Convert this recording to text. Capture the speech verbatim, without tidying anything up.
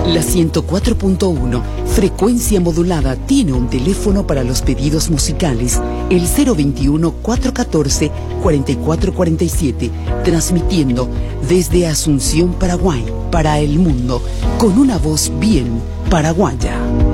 La ciento cuatro punto uno, frecuencia modulada, tiene un teléfono para los pedidos musicales, el cero veintiuno, cuatrocientos catorce, cuarenta y cuatro cuarenta y siete, transmitiendo desde Asunción, Paraguay, para el mundo, con una voz bien paraguaya.